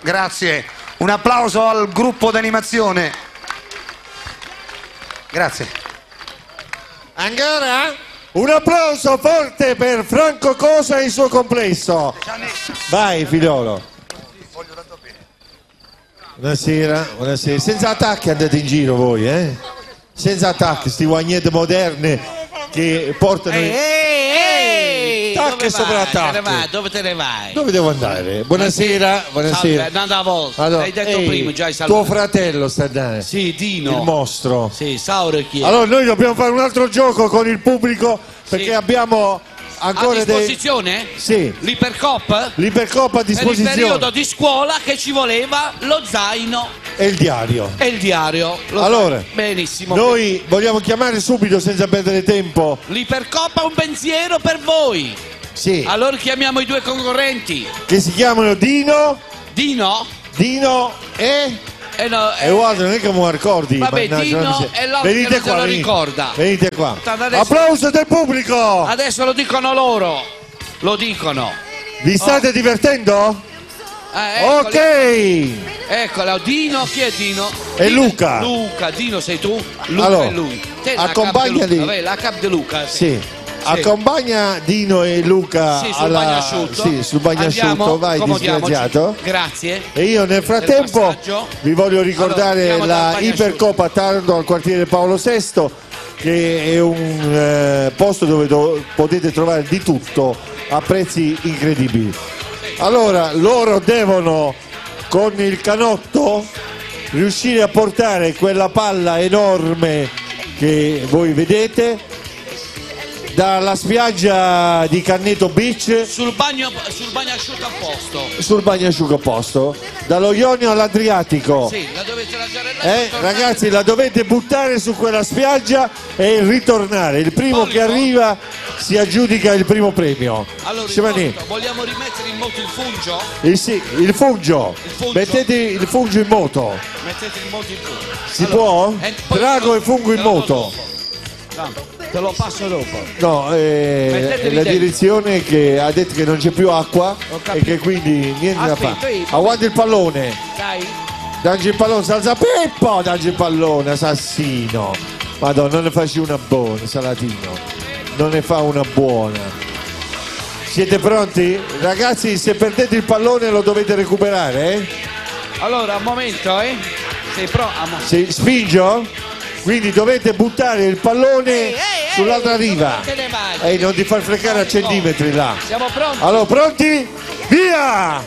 Grazie. Un applauso al gruppo d'animazione. Grazie. Ancora? Un applauso forte per Franco Cosa e il suo complesso. Vai, figliolo. Buonasera, buonasera. Senza attacchi andate in giro voi, eh? Senza attacchi, sti guagnette moderne che portano... Attacchi sopra attacchi. Dove te ne vai? Dove devo andare? Buonasera, buonasera. Salve, una volta. Allora, Hai detto prima, già hai tuo salvato. fratello sta andando. Sì, Dino. Il mostro. Sì, Sauro chi è? Allora noi dobbiamo fare un altro gioco con il pubblico perché Sì. abbiamo ancora a disposizione? Sì. L'Ipercop? L'ipercoppa a Per il disposizione periodo di scuola che ci voleva lo zaino e il diario. e il diario. Allora, benissimo. Noi vogliamo chiamare subito senza perdere tempo. L'Ipercop ha un pensiero per voi. Sì. Allora chiamiamo i due concorrenti. Che si chiamano Dino e No, guarda, non è che me lo ricordi. vabbè, mannaggia, Dino non mi e l'altro venite che non qua, se lo venite. ricorda. Venite qua. Adesso- Applauso del pubblico. Adesso lo dicono loro. Lo dicono. Vi state divertendo? Eccoli. Ok. Eccolo, Dino, chi è Dino? E Dino- Luca. Luca, Dino sei tu? Luca Allora, è lui. Te la accompagnali. cap di Luca, vabbè, la cap di Luca. Sì. Accompagna Dino e Luca Sì, sul bagnasciutto. Sì, sul bagnasciutto. Andiamo, Vai, accomodiamoci. disgraziato. Grazie. E io nel frattempo passaggio. vi voglio ricordare Allora, andiamo la dal bagnasciutto. Ipercoop a Taranto al quartiere Paolo VI, che è un posto dove potete trovare di tutto a prezzi incredibili. Allora loro devono con il canotto riuscire a portare quella palla enorme che voi vedete dalla spiaggia di Canneto Beach Sul bagnasciutto a posto. sul bagnasciugo a posto, dallo Ionio all'Adriatico. Sì, la dovete lanciare là. Ragazzi, la dovete buttare su quella spiaggia e ritornare. Il primo che arriva si aggiudica il primo premio. Allora, Sciamani. in moto, vogliamo rimettere in moto il fungio? Sì, il fungio. fungio. Mettete il fungio in moto. Mettete in moto il fungio. Si può? poi Drago te e fungo in te lo do moto. dopo. Tanto, te lo passo dopo. No, Mettetevi la dentro. direzione che ha detto che non c'è più acqua Ho e capito. che quindi niente da Aspetta, fare. io- Aguanta il pallone. Dai. Dagli il pallone, salza Pippo, dagli il pallone, assassino. Madonna, non ne facci una buona, Salatino. Non ne fa una buona. Siete pronti? Ragazzi, se perdete il pallone lo dovete recuperare, eh? Allora, un momento, Sei pronto? Spingo? Quindi dovete buttare il pallone sull'altra riva. Te ne vai. Ehi, non ti far fregare a centimetri là. Siamo pronti? Allora, pronti? Via!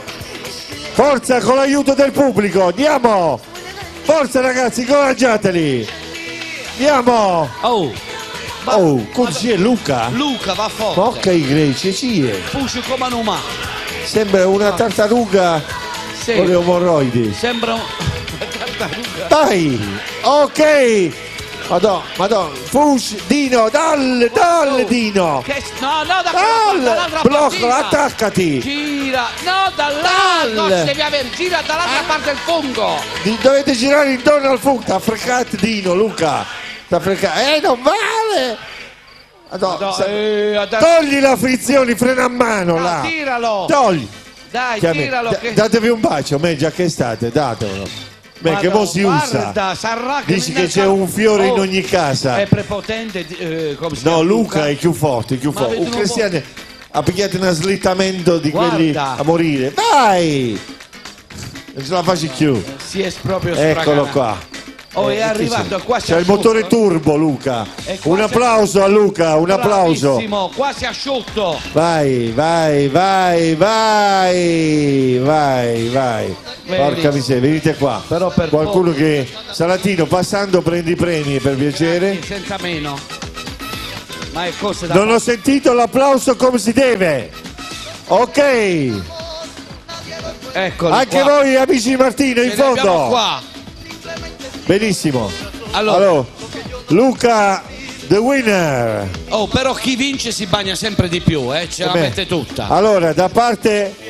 Forza con l'aiuto del pubblico, andiamo! Forza ragazzi, incoraggiateli! Andiamo! Oh, Oh, così è Luca? Luca va forte. Porca i greci, sì è. Puscio come un umano. Sembra una tartaruga Sì. con le omorroidi. Sembra una tartaruga. Dai! Ok! Madonna, Fush, Dino, dalle Dino! No, dall'altra Blocco, partita. attaccati! Gira, no, dall'altro, Dal. devi avere, gira dall'altra parte del fungo. Dovete girare intorno al fungo. T'ha fregato Dino, Luca. T'ha fregato. Non vale! Madonna, Adesso togli la frizione, frena a mano là. tiralo. Togli. Dai, Chiami- tiralo. Che... Datevi un bacio, me già che state, datelo. Beh, che mo si usa. Guarda, sarà che Dici che c'è un fiore in ogni casa. È prepotente, come si No, chiama? Luca è più forte, più Ma forte. avete Un un cristiano ha pigliato un slittamento di Guarda. quelli a morire. Vai! Non ce la faccio più. Si è proprio Eccolo spraganato. qua. Oh, è arrivato qua. C'è il motore turbo, Luca. E qua Un c'è- applauso a Luca, un applauso. Bravissimo, quasi asciutto. Vai. Porca miseria, venite qua. Però per Qualcuno che. Salatino, passando prendi i premi per piacere. Senza meno. Ma è cose da Non ho sentito l'applauso come si deve. Ok. Eccolo Anche qua. voi amici di Martino in Ce ne abbiamo fondo. qua. Benissimo. Allora, Luca, the winner. oh, però chi vince si bagna sempre di più, ce la Beh, mette tutta. Allora, da parte